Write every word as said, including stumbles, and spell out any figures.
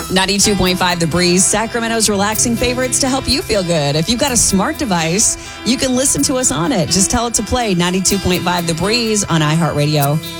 ninety-two point five The Breeze, Sacramento's relaxing favorites to help you feel good. If you've got a smart device, you can listen to us on it. Just tell it to play ninety-two point five The Breeze on iHeartRadio.